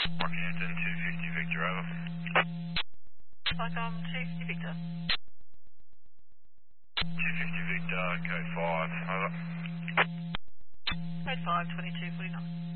Rockhampton 250 Victor, over. Cycom 250 Victor. 250 Victor, code 5, over. Code 5, 2249.